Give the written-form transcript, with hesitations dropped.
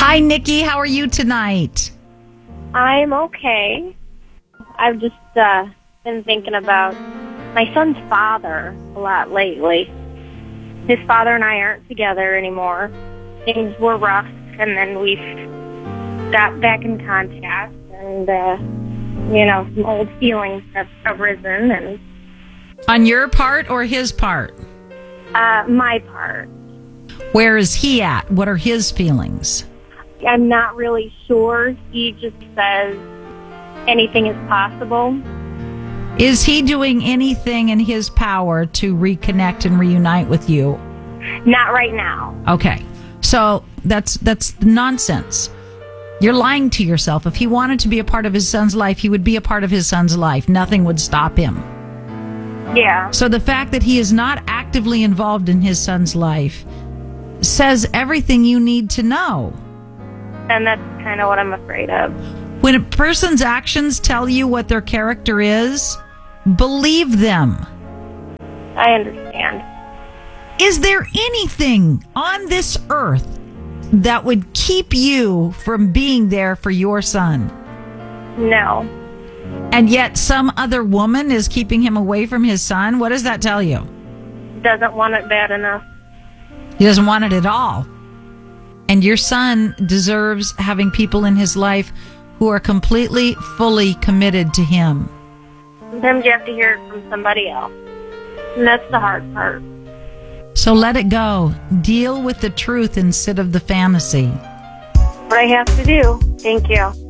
Hi, Nikki. How are you tonight? I'm okay. I've just been thinking about my son's father a lot lately. His father and I aren't together anymore. Things were rough, and then we've got back in contact, and, some old feelings have arisen. And On your part or his part? my part. Where is he at? What are his feelings? I'm not really sure. He just says anything is possible. Is he doing anything in his power to reconnect and reunite with you? Not right now. Okay. So that's nonsense. You're lying to yourself. If he wanted to be a part of his son's life, he would be a part of his son's life. Nothing would stop him. Yeah. So the fact that he is not actively involved in his son's life says everything you need to know. And that's kind of what I'm afraid of. When a person's actions tell you what their character is, believe them. I understand. Is there anything on this earth that would keep you from being there for your son? No. And yet some other woman is keeping him away from his son? What does that tell you? Doesn't want it bad enough. He doesn't want it at all. And your son deserves having people in his life who are completely, fully committed to him. Sometimes you have to hear it from somebody else. And that's the hard part. So let it go. Deal with the truth instead of the fantasy. What I have to do. Thank you.